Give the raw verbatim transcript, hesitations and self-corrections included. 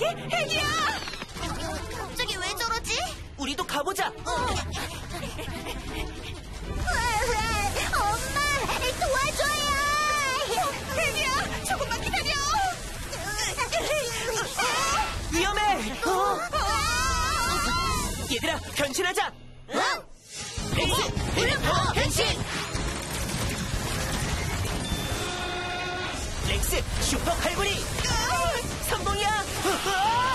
혜리야! 갑자기 왜 저러지? 우리도 가보자. 엄마, 도와줘요! 혜리야, 조금만 기다려. 위험해. 어? 얘들아, 변신하자. 렉스, 힐파 변신. 렉스 슈퍼 칼군이 성공이야.